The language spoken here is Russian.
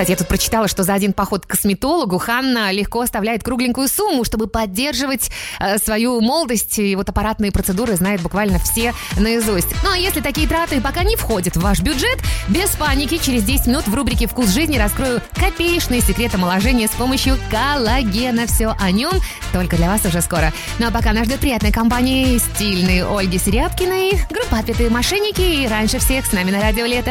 Кстати, я тут прочитала, что за один поход к косметологу Ханна легко оставляет кругленькую сумму, чтобы поддерживать свою молодость. И вот аппаратные процедуры знает буквально все наизусть. Ну а если такие траты пока не входят в ваш бюджет, без паники, через 10 минут в рубрике «Вкус жизни» раскрою копеечные секреты омоложения с помощью коллагена. Все о нем только для вас уже скоро. Ну а пока нас ждет приятная компания стильной Ольги Серябкиной, группа «Отпетые мошенники» и раньше всех с нами на радио «Лето».